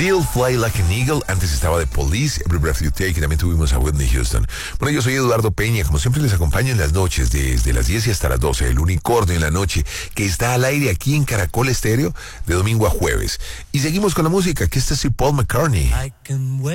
Still Fly Like an Eagle, antes estaba The Police, Every Breath You Take, y también tuvimos a Whitney Houston. Bueno, yo soy Eduardo Peña, como siempre les acompaño en las noches, desde las 10 y hasta las 12, el Unicornio en la noche, que está al aire aquí en Caracol Estéreo, de domingo a jueves. Y seguimos con la música, que este es Paul McCartney.